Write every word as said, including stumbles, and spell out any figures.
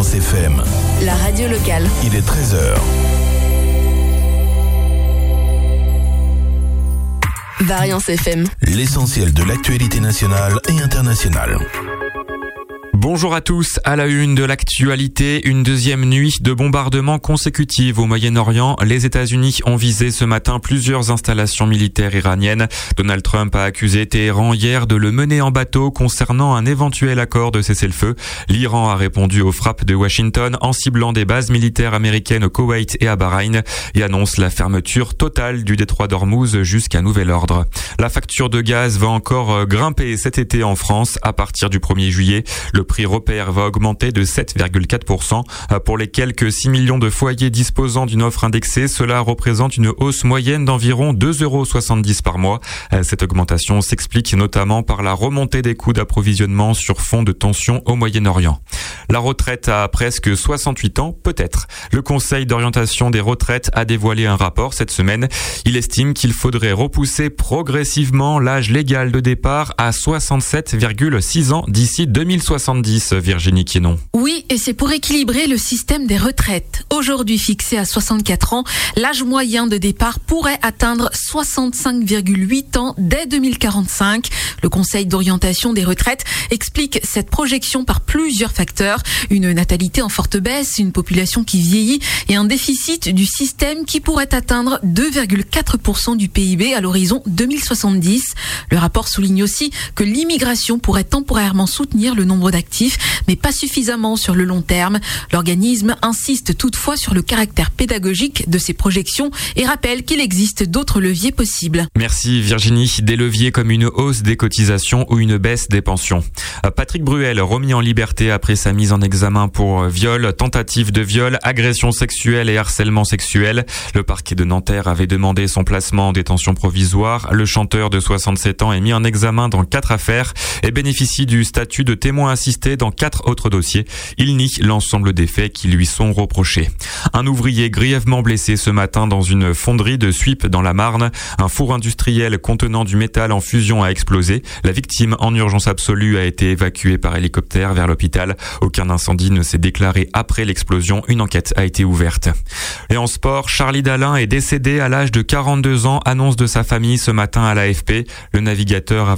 Variance F M. La radio locale. Il est treize heures. Variance F M. L'essentiel de l'actualité nationale et internationale. Bonjour à tous, à la une de l'actualité, une deuxième nuit de bombardements consécutifs au Moyen-Orient. Les États-Unis ont visé ce matin plusieurs installations militaires iraniennes. Donald Trump a accusé Téhéran hier de le mener en bateau concernant un éventuel accord de cessez-le-feu. L'Iran a répondu aux frappes de Washington en ciblant des bases militaires américaines au Koweït et à Bahreïn et annonce la fermeture totale du détroit d'Ormuz jusqu'à nouvel ordre. La facture de gaz va encore grimper cet été en France à partir du premier juillet. Le Le prix repère va augmenter de sept virgule quatre pour cent. Pour les quelques six millions de foyers disposant d'une offre indexée, cela représente une hausse moyenne d'environ deux euros soixante-dix par mois. Cette augmentation s'explique notamment par la remontée des coûts d'approvisionnement sur fond de tension au Moyen-Orient. La retraite à presque soixante-huit ans, peut-être. Le Conseil d'orientation des retraites a dévoilé un rapport cette semaine. Il estime qu'il faudrait repousser progressivement l'âge légal de départ à soixante-sept virgule six ans d'ici deux mille soixante-dix. Virginie Quénon. Oui, et c'est pour équilibrer le système des retraites. Aujourd'hui fixé à soixante-quatre ans, l'âge moyen de départ pourrait atteindre soixante-cinq virgule huit ans dès deux mille quarante-cinq. Le Conseil d'orientation des retraites explique cette projection par plusieurs facteurs. Une natalité en forte baisse, une population qui vieillit et un déficit du système qui pourrait atteindre deux virgule quatre pour cent du P I B à l'horizon deux mille soixante-dix. Le rapport souligne aussi que l'immigration pourrait temporairement soutenir le nombre d'actifs, mais pas suffisamment sur le long terme. L'organisme insiste toutefois sur le caractère pédagogique de ces projections et rappelle qu'il existe d'autres leviers possibles. Merci Virginie. Des leviers comme une hausse des cotisations ou une baisse des pensions. Patrick Bruel, remis en liberté après sa mise en examen pour viol, tentative de viol, agression sexuelle et harcèlement sexuel. Le parquet de Nanterre avait demandé son placement en détention provisoire. Le chanteur de soixante-sept ans est mis en examen dans quatre affaires et bénéficie du statut de témoin assisté dans quatre autres dossiers. Il nie l'ensemble des faits qui lui sont reprochés. Un ouvrier grièvement blessé ce matin dans une fonderie de Suippes dans la Marne. Un four industriel contenant du métal en fusion a explosé. La victime en urgence absolue a été évacuée par hélicoptère vers l'hôpital. Aucun incendie ne s'est déclaré après l'explosion. Une enquête a été ouverte. Et en sport, Charlie Dalin est décédé à l'âge de quarante-deux ans, annonce de sa famille ce matin à l'A F P. Le navigateur